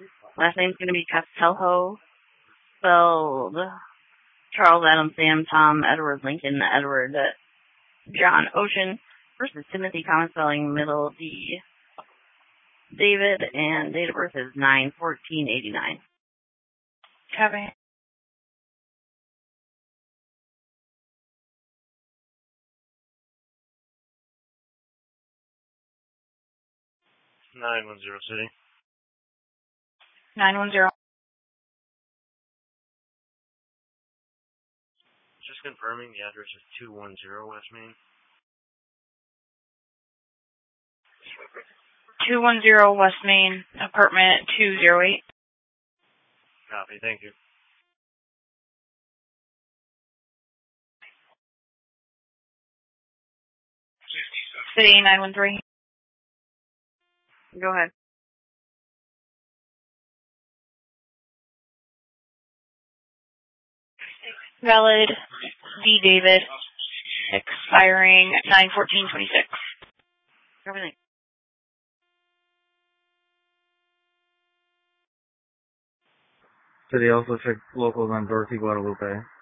Last name's going to be Castelho, spelled Charles Adam Sam Tom Edward Lincoln Edward John Ocean versus Timothy common spelling middle D David, and date of birth is 9/14/89. Copy. City. 910. Just confirming the address is 210 West Main. 210 West Main, apartment 208. Copy, thank you. City 913. Go ahead. Valid D David, expiring 9/14/26. Everything. City also checked locals on Dorothy Guadalupe.